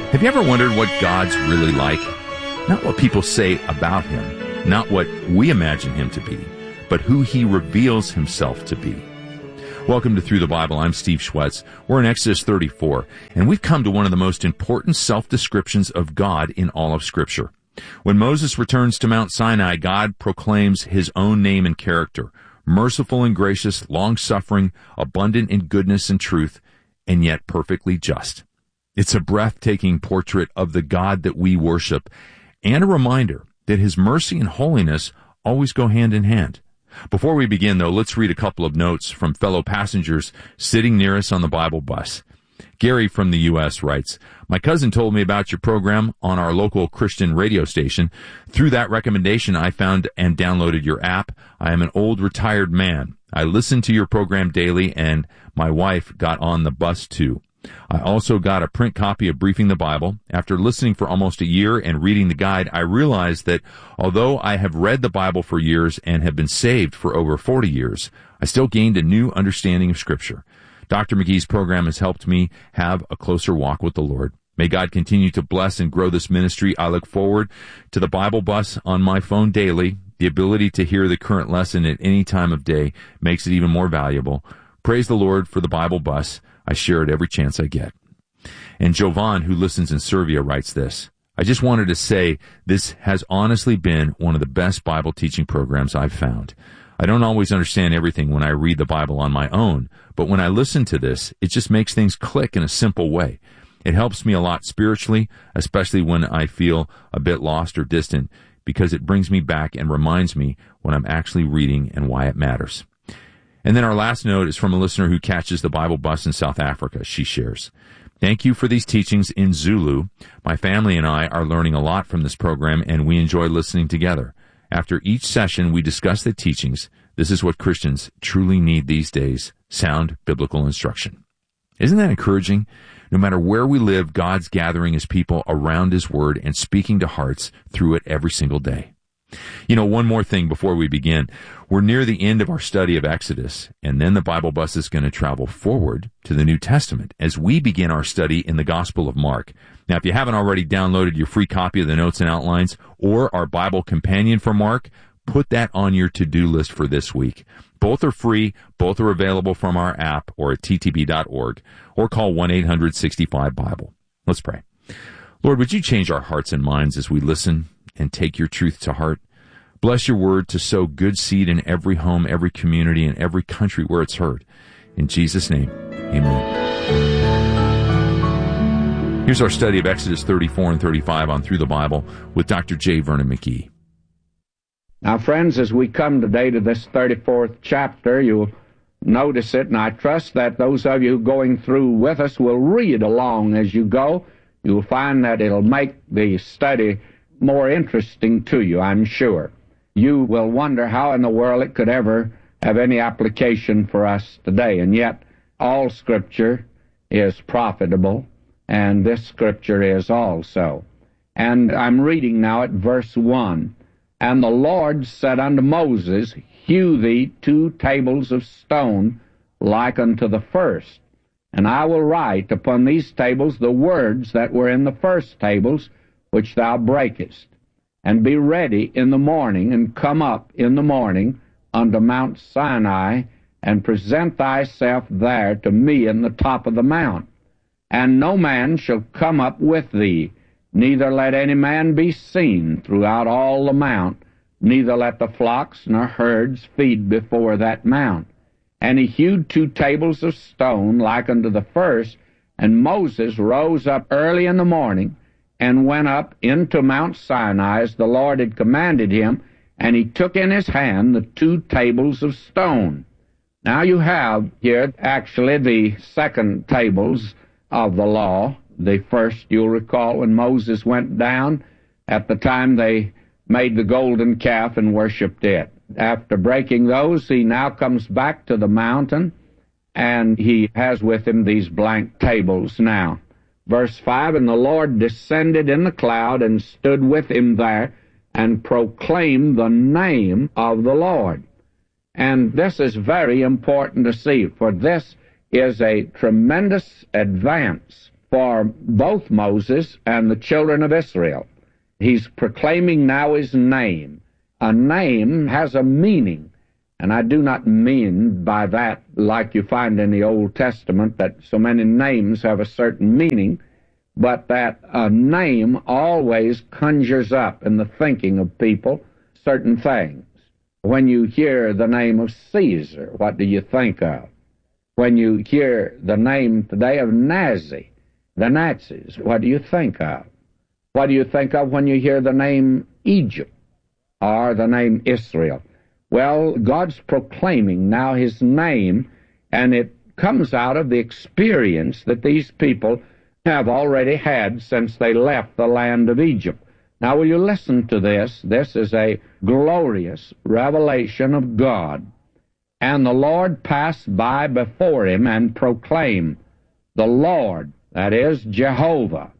Have you ever wondered what God's really like? Not what people say about Him, not what we imagine Him to be, but who He reveals Himself to be. Welcome to Through the Bible. I'm Steve Schwetz. We're in Exodus 34, and we've come to one of the most important self-descriptions of God in all of Scripture. When Moses returns to Mount Sinai, God proclaims His own name and character, merciful and gracious, long-suffering, abundant in goodness and truth, and yet perfectly just. It's a breathtaking portrait of the God that we worship, and a reminder that His mercy and holiness always go hand in hand. Before we begin, though, let's read a couple of notes from fellow passengers sitting near us on the Bible bus. Gary from the U.S. writes, "My cousin told me about your program on our local Christian radio station. Through that recommendation, I found and downloaded your app. I am an old retired man. I listen to your program daily, and my wife got on the bus too. I also got a print copy of Briefing the Bible. After listening for almost a year and reading the guide, I realized that although I have read the Bible for years and have been saved for over 40 years, I still gained a new understanding of Scripture. Dr. McGee's program has helped me have a closer walk with the Lord. May God continue to bless and grow this ministry. I look forward to the Bible bus on my phone daily. The ability to hear the current lesson at any time of day makes it even more valuable. Praise the Lord for the Bible bus. I share it every chance I get." And Jovan, who listens in Serbia, writes this, "I just wanted to say this has honestly been one of the best Bible teaching programs I've found. I don't always understand everything when I read the Bible on my own, but when I listen to this, it just makes things click in a simple way. It helps me a lot spiritually, especially when I feel a bit lost or distant, because it brings me back and reminds me what I'm actually reading and why it matters." And then our last note is from a listener who catches the Bible bus in South Africa. She shares, "Thank you for these teachings in Zulu. My family and I are learning a lot from this program, and we enjoy listening together. After each session, we discuss the teachings. This is what Christians truly need these days, sound biblical instruction." Isn't that encouraging? No matter where we live, God's gathering His people around His Word and speaking to hearts through it every single day. You know, one more thing before we begin. We're near the end of our study of Exodus, and then the Bible bus is going to travel forward to the New Testament as we begin our study in the Gospel of Mark. Now, if you haven't already downloaded your free copy of the notes and outlines or our Bible companion for Mark, put that on your to-do list for this week. Both are free. Both are available from our app or at ttb.org, or call 1-800-65-BIBLE. Let's pray. Lord, would you change our hearts and minds as we listen and take your truth to heart? Bless your word to sow good seed in every home, every community, and every country where it's heard. In Jesus' name, amen. Here's our study of Exodus 34 and 35 on Through the Bible with Dr. J. Vernon McGee. Now, friends, as we come today to this 34th chapter, you'll notice it, and I trust that those of you going through with us will read along as you go. You'll find that it'll make the study more interesting to you, I'm sure. You will wonder how in the world it could ever have any application for us today, and yet all Scripture is profitable, and this Scripture is also. And I'm reading now at verse 1. "And the Lord said unto Moses, Hew thee 2 tables of stone like unto the first, and I will write upon these tables the words that were in the first tables, which thou breakest. And be ready in the morning, and come up in the morning unto Mount Sinai, and present thyself there to me in the top of the mount. And no man shall come up with thee, neither let any man be seen throughout all the mount, neither let the flocks nor herds feed before that mount. And he hewed 2 tables of stone like unto the first, and Moses rose up early in the morning, and went up into Mount Sinai as the Lord had commanded him, and he took in his hand the 2 tables of stone." Now you have here actually the second tables of the law. The first, you'll recall, when Moses went down at the time they made the golden calf and worshipped it. After breaking those, he now comes back to the mountain, and he has with him these blank tables now. Verse 5, "And the Lord descended in the cloud and stood with him there, and proclaimed the name of the Lord." And this is very important to see, for this is a tremendous advance for both Moses and the children of Israel. He's proclaiming now his name. A name has a meaning, and I do not mean by that, like you find in the Old Testament, that so many names have a certain meaning, but that a name always conjures up in the thinking of people certain things. When you hear the name of Caesar, what do you think of? When you hear the name today of Nazi, the Nazis, what do you think of? What do you think of when you hear the name Egypt or the name Israel? Well, God's proclaiming now his name, and it comes out of the experience that these people have already had since they left the land of Egypt. Now, will you listen to this? This is a glorious revelation of God. And the Lord passed by before him and proclaimed, the Lord, that is, Jehovah.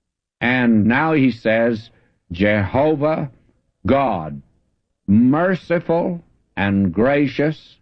And now he says, Jehovah God, merciful and gracious,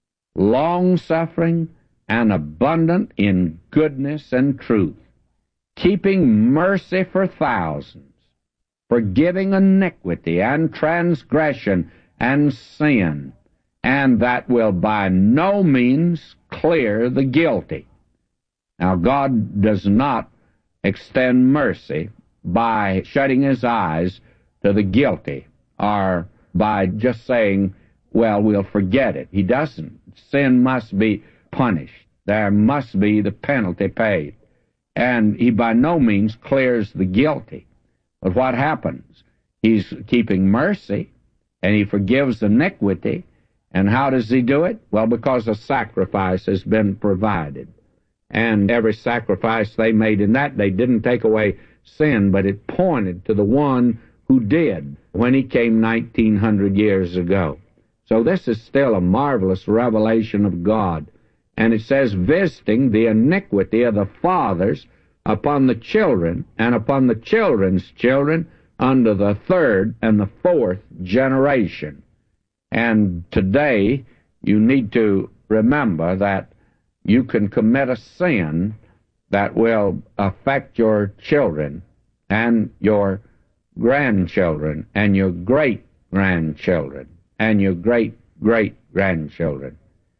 long-suffering and abundant in goodness and truth, keeping mercy for thousands, forgiving iniquity and transgression and sin, and that will by no means clear the guilty. Now, God does not extend mercy by shutting his eyes to the guilty or by just saying, well, we'll forget it. He doesn't. Sin must be punished. There must be the penalty paid. And he by no means clears the guilty. But what happens? He's keeping mercy, and he forgives iniquity. And how does he do it? Well, because a sacrifice has been provided. And every sacrifice they made in that day didn't take away sin, but it pointed to the one who did when he came 1900 years ago. So this is still a marvelous revelation of God. And it says, visiting the iniquity of the fathers upon the children, and upon the children's children, unto the third and the fourth generation. And today, you need to remember that you can commit a sin that will affect your children and your grandchildren and your great-grandchildren and your great-great-grandchildren.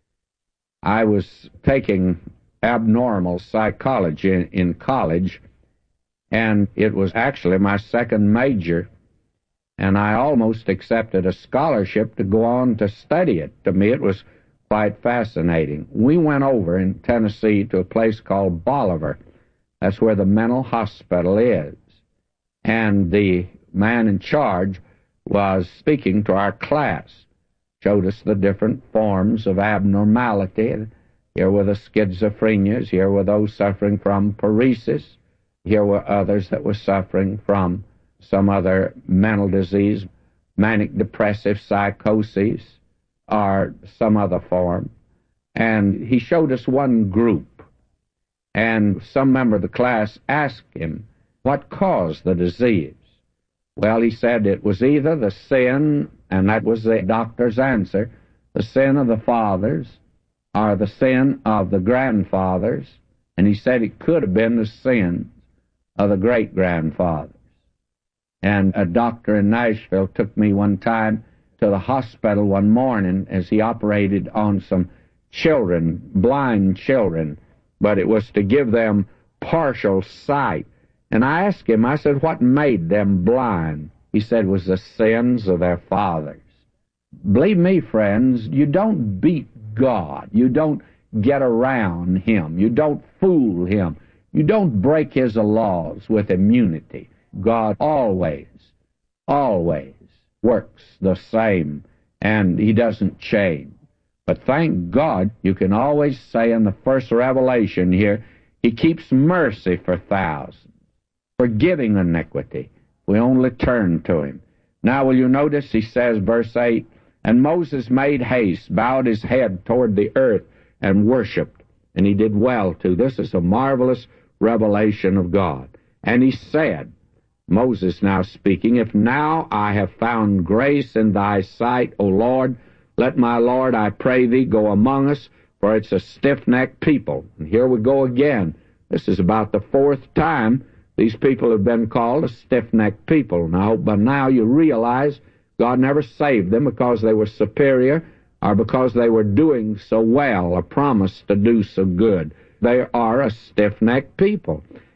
I was taking abnormal psychology in college, and it was actually my second major, and I almost accepted a scholarship to go on to study it. To me, it was quite fascinating. We went over in Tennessee to a place called Bolivar. That's where the mental hospital is. And the man in charge was speaking to our class, showed us the different forms of abnormality. Here were the schizophrenias, here were those suffering from paresis, here were others that were suffering from some other mental disease, manic depressive psychosis, or some other form. And he showed us one group, and some member of the class asked him what caused the disease. Well, he said it was either the sin, and that was the doctor's answer, the sin of the fathers or the sin of the grandfathers, and he said it could have been the sin of the great-grandfathers. And a doctor in Nashville took me one time to the hospital one morning as he operated on some children, blind children, but it was to give them partial sight. And I asked him, I said, what made them blind? He said it was the sins of their fathers. Believe me, friends, you don't beat God. You don't get around him. You don't fool him. You don't break his laws with immunity. God always works the same, and he doesn't change. But thank God, you can always say in the first revelation here, he keeps mercy for thousands, forgiving iniquity. We only turn to him. Now, will you notice, he says, verse 8, and Moses made haste, bowed his head toward the earth, and worshipped. And he did well, too. This is a marvelous revelation of God. And he said, Moses now speaking, if now I have found grace in thy sight, O Lord, let my Lord, I pray thee, go among us, for it's a stiff-necked people. And here we go again. This is about the fourth time these people have been called a stiff-necked people. And I hope by now you realize God never saved them because they were superior or because they were doing so well or promised to do so good. They are a stiff-necked people.